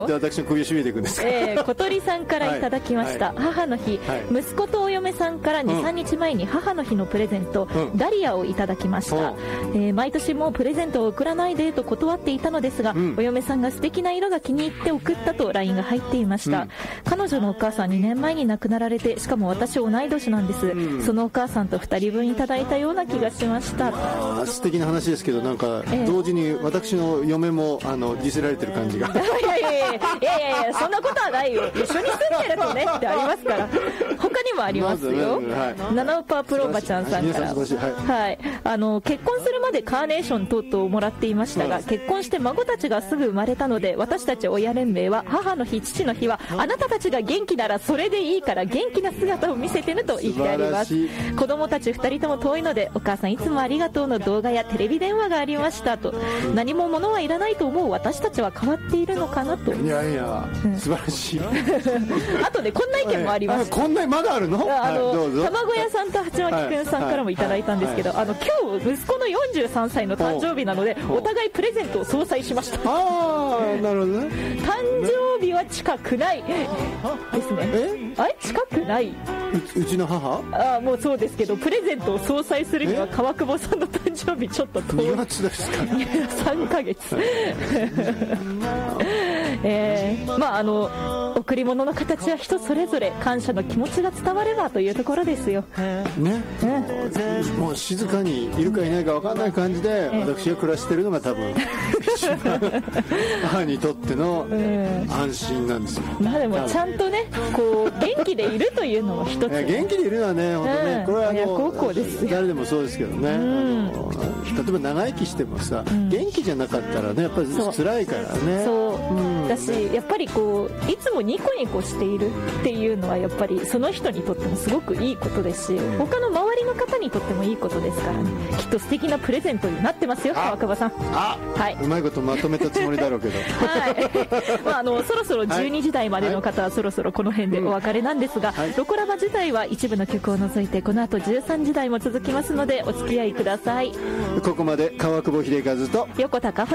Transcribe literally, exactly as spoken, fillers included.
で私の首を絞めていくんですか。 えー、小鳥さんからいただきました、はいはい、母の日、はい、息子とお嫁さんからに、さんにちまえに母の日のプレゼント、うん、ダリアをいただきました、えー、毎年もうプレゼントを送らないでと断っていたのですが、うん、お嫁さんが素敵な色が気に入って送ったと ライン が入っていました、うん、彼女のお母さんにねんまえに亡くなられて、しかも私同い年なんです、うん、そのお母さんとふたりぶんいただいたような気がしました。 あ、素敵な話ですけど、なんか同時に私の嫁もあのディスられてる感じが。いやいやいやいやいやいや、そんなことはないよ。一緒に住んでるとねってありますから。他にもありますよ。ナナウパープロおばちゃんさんから、はい、あの結婚するまでカーネーション等々をもらっていましたが、結婚して孫たちがすぐ生まれたので、私たち親連盟は母の日父の日はあなたたちが元気ならそれでいいから元気な姿を見せてねと言ってあります。子供たちふたりとも遠いので、お母さんいつもありがとうの動画やテレビ電話がありましたと。何も物はいらないと思う私たちは変わっているのかなと。いやいや、うん、素晴らしい。 あとでこんな意見もあります。 こんなまだあるの？ あの、はい、卵屋さんと八巻くんさんからもいただいたんですけど、はいはいはい、あの今日息子のよんじゅうさんさいの誕生日なので、お互いプレゼントを相殺しました。 ああ、なるほどね。 誕生日は近くないですね。え？あれ近くない？う, うちの母？ ああ、もうそうですけど、プレゼントを相殺するには川久保さんの誕生日ちょっと遠い。 にがつですかね。 さんかげつ。えー、まああの贈り物の形は人それぞれ、感謝の気持ちが伝わればというところですよね。 うん、もう静かにいるかいないか分かんない感じで私が暮らしてるのが多分一番母にとっての安心なんですよ。 まあでもちゃんとね、こう元気でいるというのも一つ、ね、 元気でいるのはね、本当ね、これはあの高校ですよ。 誰でもそうですけどね、うん、あの例えば長生きしてもさ、うん、元気じゃなかったらね、やっぱり辛いからね。 そう、うん、だしやっぱりこういつもニコニコしているっていうのはやっぱりその人にとってもすごくいいことですし、他の周りの方にとってもいいことですからね。きっと素敵なプレゼントになってますよ、川久保さん。 あ、はい、うまいことまとめたつもりだろうけど、 はい、まあ、あのそろそろじゅうにじ台までの方はそろそろこの辺でお別れなんですが、はい、ロコラバ自体は一部の曲を除いてこの後じゅうさんじ台も続きますのでお付き合いください。 ここまで川久保秀和と横田かほ